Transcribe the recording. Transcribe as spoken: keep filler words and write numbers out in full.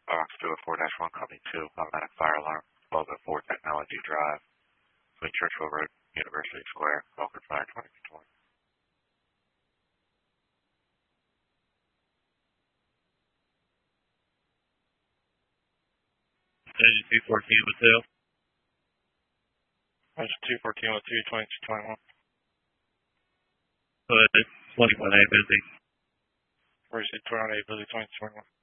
Box two oh four dash one, Company two, automatic fire alarm, twelve oh four Technology Drive, between Churchill Road, University Square, Walker Fire twenty twenty. Engine two fourteen with two. Engine two fourteen with two, twenty-two twenty-one. Good. twenty-one A busy. Where's it? twenty-one A busy, twenty-two twenty-one.